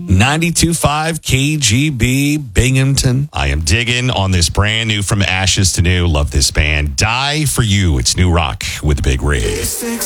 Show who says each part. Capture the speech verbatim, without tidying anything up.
Speaker 1: ninety-two point five K G B Binghamton. I am digging on this brand new From Ashes to New. Love this band. Die for You. It's new rock with the Big Rig.